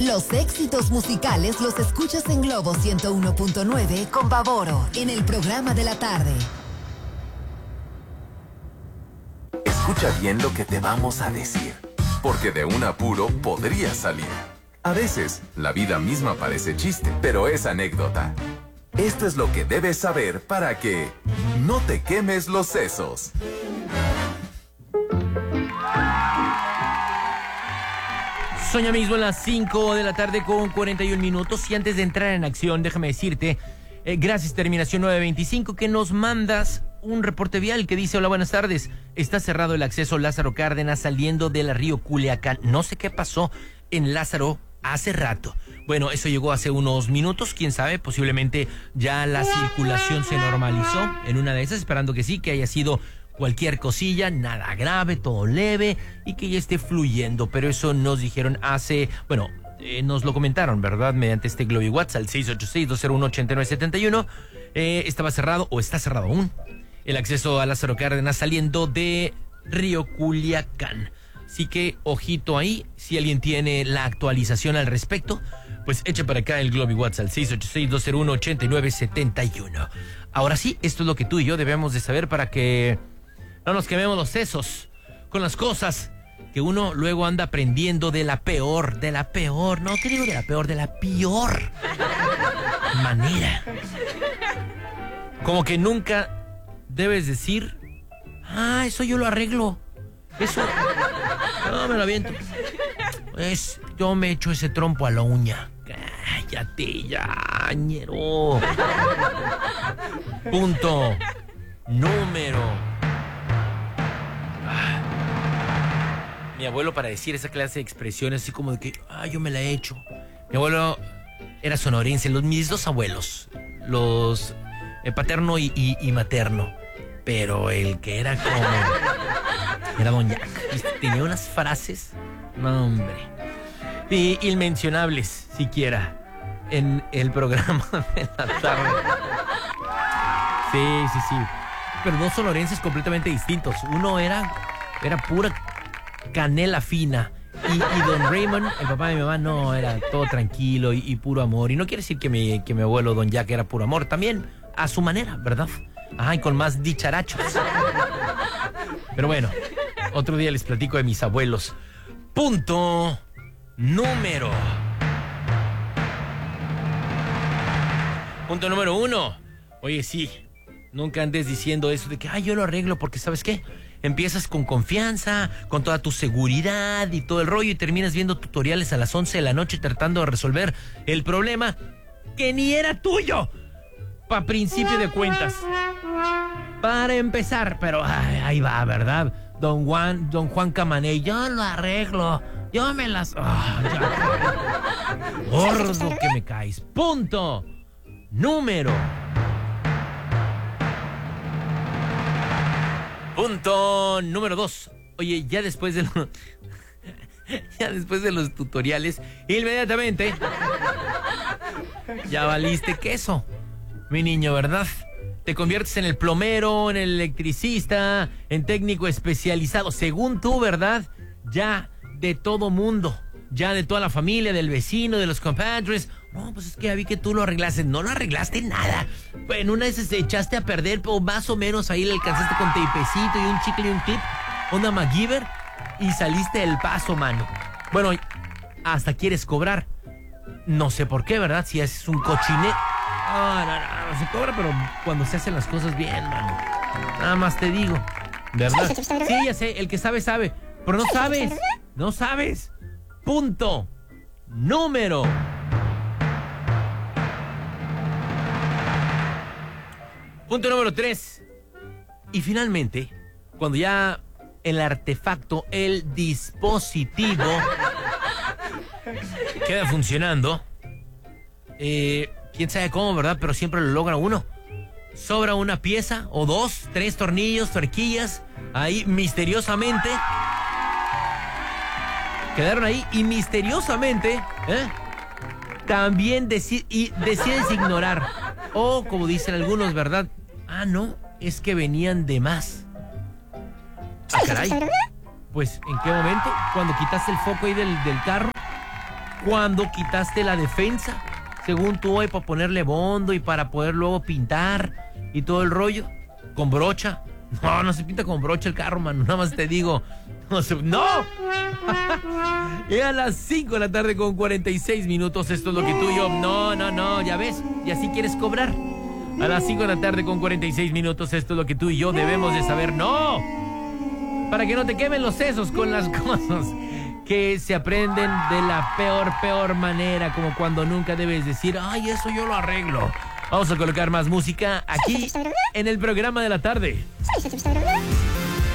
Los éxitos musicales los escuchas en Globo 101.9 con Pavoro en el programa de la tarde. Escucha bien lo que te vamos a decir, porque de un apuro podría salir. A veces, la vida misma parece chiste, pero es anécdota. Esto es lo que debes saber para que no te quemes los sesos. Son ya mismo las 5 de la tarde con 41 minutos y antes de entrar en acción, déjame decirte, gracias terminación 925, que nos mandas un reporte vial que dice: hola, buenas tardes, está cerrado el acceso Lázaro Cárdenas saliendo del río Culiacán. No sé qué pasó en Lázaro hace rato. Bueno, eso llegó hace unos minutos, quién sabe, posiblemente ya la circulación se normalizó en una de esas, esperando que sí, que haya sido cualquier cosilla, nada grave, todo leve y que ya esté fluyendo, pero eso nos dijeron nos lo comentaron, ¿verdad? Mediante este Globo y WhatsApp al 686-201-8971. Estaba cerrado o está cerrado aún el acceso a Lázaro Cárdenas saliendo de Río Culiacán. Así que ojito ahí, si alguien tiene la actualización al respecto, pues eche para acá el Globo y WhatsApp al 686-201-8971. Ahora sí, esto es lo que tú y yo debemos de saber para que no nos quememos los sesos con las cosas que uno luego anda aprendiendo de la peor, no, ¿qué digo de la peor? De la peor manera. Como que nunca debes decir, eso yo lo arreglo. Eso, no me lo aviento. Yo me echo ese trompo a la uña. Cállate ya, ñero. Punto número. Mi abuelo, para decir esa clase de expresiones así como de que, yo me la he hecho. Mi abuelo era sonorense, mis dos abuelos, los paterno y materno, pero el que era como, era Don Jack. Tenía unas frases, no hombre, inmencionables siquiera en el programa de la tarde. Sí, pero dos sonorenses completamente distintos. Uno era pura canela fina y don Raymond, el papá de mi mamá, no, era todo tranquilo y puro amor. Y no quiere decir que mi abuelo Don Jack era puro amor, también a su manera, ¿verdad? Y con más dicharachos. Pero bueno, otro día les platico de mis abuelos. Punto número 1. Oye, sí, nunca andes diciendo eso de que, yo lo arreglo, porque ¿sabes qué? Empiezas con confianza, con toda tu seguridad y todo el rollo, y terminas viendo tutoriales a las 11 de la noche tratando de resolver el problema que ni era tuyo, para principio de cuentas. Para empezar, pero ahí va, ¿verdad? Don Juan Camané, yo lo arreglo, yo me las... Gordo que me caes. Punto número 2. Oye, ya después de los tutoriales, inmediatamente ya valiste queso, mi niño, ¿verdad? Te conviertes en el plomero, en el electricista, en técnico especializado, según tú, ¿verdad? Ya de todo mundo, ya de toda la familia, del vecino, de los compadres. No, pues es que ya vi que tú lo arreglaste. No lo arreglaste nada. En una vez te echaste a perder, pero más o menos ahí le alcanzaste con tapecito y un chicle y un clip, onda MacGyver, y saliste del paso, mano. Bueno, hasta quieres cobrar. No sé por qué, ¿verdad? Si es un cochine. No se cobra, pero cuando se hacen las cosas bien, mano. Nada más te digo, ¿verdad? Sí, ya sé, el que sabe, sabe. Pero no sabes. Punto número 3. Y finalmente, cuando ya el artefacto, el dispositivo queda funcionando, quién sabe cómo, ¿verdad? Pero siempre lo logra uno. Sobra una pieza o 2, 3 tornillos, tuerquillas, ahí misteriosamente quedaron ahí, y misteriosamente también decides ignorar. O como dicen algunos, ¿verdad? No, es que venían de más. Caray. Pues, ¿en qué momento? Cuando quitaste el foco ahí del carro. cuando quitaste la defensa, según tú hoy, para ponerle bondo y para poder luego pintar y todo el rollo, con brocha. No se pinta con brocha el carro, mano, nada más te digo. ¡No! Y a las 5 de la tarde con 46 minutos, esto es lo que tú y yo... No, ya ves, y así quieres cobrar. A las 5 de la tarde con 46 minutos, esto es lo que tú y yo debemos de saber. ¡No! Para que no te quemen los sesos con las cosas que se aprenden de la peor manera, como cuando nunca debes decir, ay, eso yo lo arreglo. Vamos a colocar más música aquí en el programa de la tarde.